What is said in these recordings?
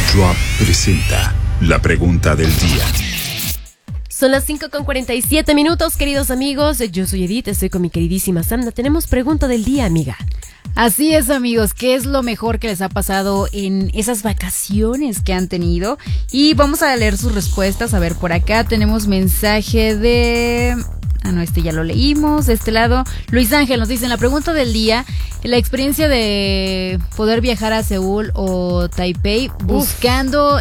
Drop presenta la pregunta del día. Son las 5:47, queridos amigos. Yo soy Edith, estoy con mi queridísima Samna. Tenemos pregunta del día, amiga. Así es, amigos, ¿qué es lo mejor que les ha pasado en esas vacaciones que han tenido? Y vamos a leer sus respuestas. A ver, por acá tenemos mensaje de... este ya lo leímos. De este lado, Luis Ángel nos dice, en la pregunta del día, la experiencia de poder viajar a Seúl o Taipei buscando...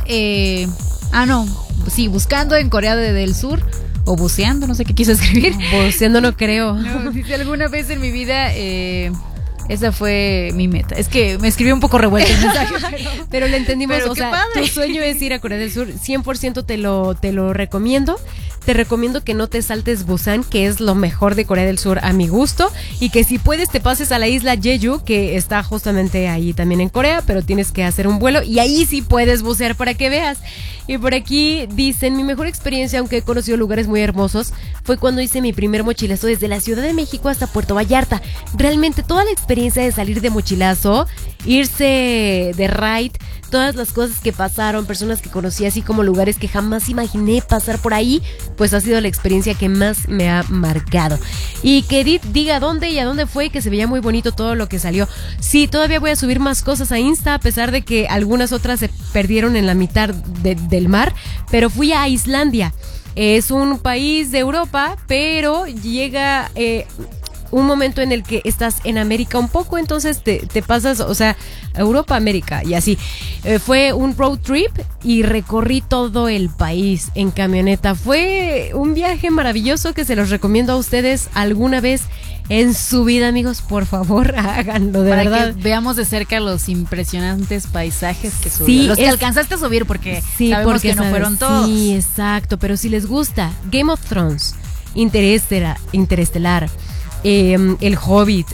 buscando en Corea del Sur. O buceando, no sé qué quiso escribir. Buceando no creo. No, dice, alguna vez en mi vida... esa fue mi meta. Es que me escribió un poco revuelto el mensaje. Pero lo entendimos. Pero o sea, tu sueño es ir a Corea del Sur. 100% te lo recomiendo. Te recomiendo que no te saltes Busan, que es lo mejor de Corea del Sur a mi gusto. Y que si puedes te pases a la isla Jeju, que está justamente ahí también en Corea. Pero tienes que hacer un vuelo y ahí sí puedes bucear para que veas. Y por aquí dicen, mi mejor experiencia, aunque he conocido lugares muy hermosos, fue cuando hice mi primer mochilazo desde la Ciudad de México hasta Puerto Vallarta. Realmente toda la experiencia de salir de mochilazo, irse de ride, todas las cosas que pasaron, personas que conocí, así como lugares que jamás imaginé pasar por ahí, pues ha sido la experiencia que más me ha marcado. Y que Edith diga dónde y a dónde fue, que se veía muy bonito todo lo que salió. Sí, todavía voy a subir más cosas a Insta, a pesar de que algunas otras se perdieron en la mitad del mar, pero fui a Islandia. Es un país de Europa, pero llega... un momento en el que estás en América un poco, entonces te pasas, o sea, Europa, América y así. Fue un road trip y recorrí todo el país en camioneta. Fue un viaje maravilloso que se los recomiendo a ustedes alguna vez en su vida, amigos. Por favor, háganlo, de verdad. Para que veamos de cerca los impresionantes paisajes que subieron. Sí, los que alcanzaste a subir, porque sabemos que no fueron todos. Sí, exacto, pero si les gusta Game of Thrones, Interestelar, El Hobbit,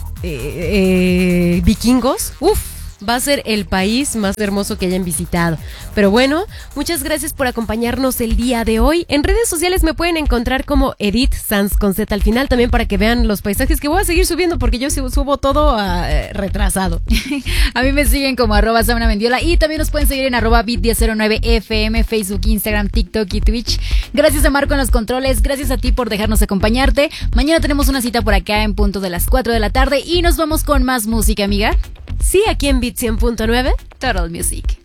Vikingos, va a ser el país más hermoso que hayan visitado. Pero bueno, muchas gracias por acompañarnos el día de hoy. En redes sociales me pueden encontrar como Edith Sanz con Z al final, también para que vean los paisajes que voy a seguir subiendo, porque yo subo todo retrasado. A mí me siguen como @SamnaMendiola y también nos pueden seguir en @bit1009fm, Facebook, Instagram, TikTok y Twitch. Gracias a Marco en los controles, gracias a ti por dejarnos acompañarte. Mañana tenemos una cita por acá en punto de las 4 de la tarde y nos vamos con más música, amiga. Sí, aquí en Bit 100.9 Total Music.